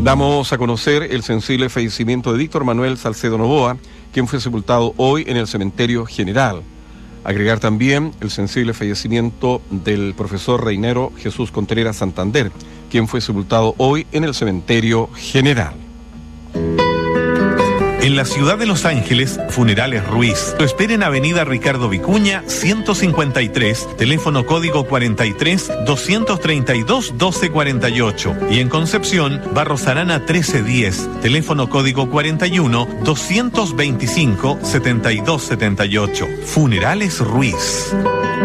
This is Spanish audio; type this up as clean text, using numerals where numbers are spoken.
Damos a conocer el sensible fallecimiento de Víctor Manuel Salcedo Novoa, quien fue sepultado hoy en el Cementerio General. Agregar también el sensible fallecimiento del profesor Reinero Jesús Contreras Santander, quien fue sepultado hoy en el Cementerio General. En la ciudad de Los Ángeles, Funerales Ruiz. Lo espera en Avenida Ricardo Vicuña, 153, teléfono código 43-232-1248. Y en Concepción, Barros Arana 1310, teléfono código 41-225-7278. Funerales Ruiz.